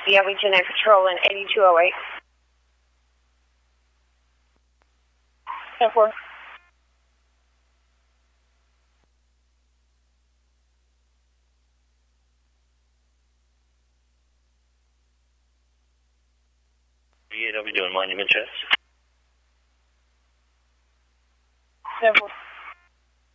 Yeah, we 10 Patrol in 8208. 10-4. Yeah, I'll be doing Monument Chest. 10-4.